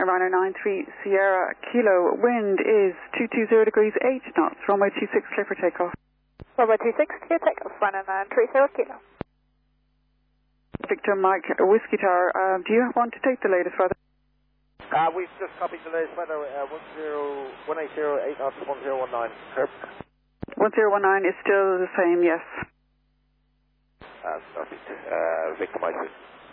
Runner 93 Sierra Kilo, wind is 220 degrees 8 knots, runway 26 clear for takeoff. Runway 26 clear takeoff, runner 93 Kilo. Victor Mike Whiskey Tower, do you want to take the latest weather? We've just copied the latest weather, 180 knots, 1019. Curb. 1019 is still the same, yes. Perfect. Victor Mike.